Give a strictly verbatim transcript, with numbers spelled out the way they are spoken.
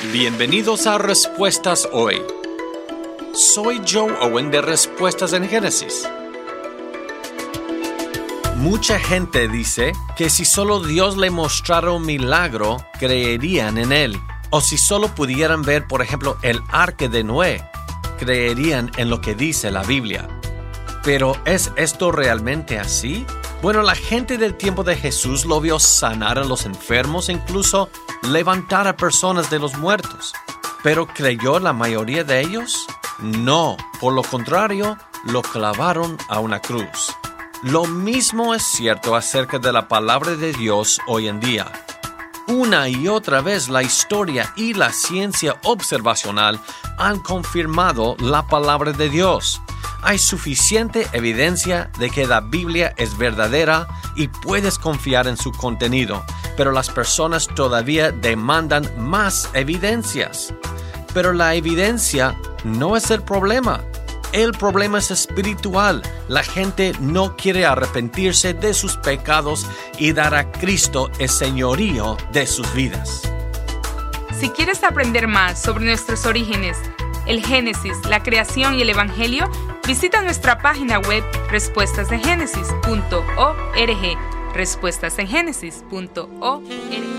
Bienvenidos a Respuestas Hoy. Soy Joe Owen de Respuestas en Génesis. Mucha gente dice que si solo Dios le mostrara un milagro, creerían en él. O si solo pudieran ver, por ejemplo, el arca de Noé, creerían en lo que dice la Biblia. ¿Pero es esto realmente así? Bueno, la gente del tiempo de Jesús lo vio sanar a los enfermos e incluso levantar a personas de los muertos. ¿Pero creyó la mayoría de ellos? No, por lo contrario, lo clavaron a una cruz. Lo mismo es cierto acerca de la palabra de Dios hoy en día. Una y otra vez la historia y la ciencia observacional han confirmado la palabra de Dios. Hay suficiente evidencia de que la Biblia es verdadera y puedes confiar en su contenido, pero las personas todavía demandan más evidencias. Pero la evidencia no es el problema. El problema es espiritual. La gente no quiere arrepentirse de sus pecados y dar a Cristo el señorío de sus vidas. Si quieres aprender más sobre nuestros orígenes, el Génesis, la creación y el Evangelio, visita nuestra página web respuestas en génesis punto org. respuestas en génesis punto org.